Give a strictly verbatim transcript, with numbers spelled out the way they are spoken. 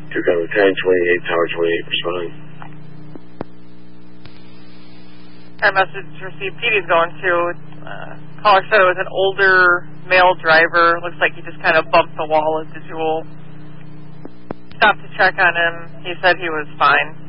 Two Gunner ten, twenty-eight, Tower twenty-eight, respond. Our message received. P D's going to. Uh, caller said it was an older male driver. Looks like he just kind of bumped the wall at the Jewel. Stopped to check on him. He said he was fine.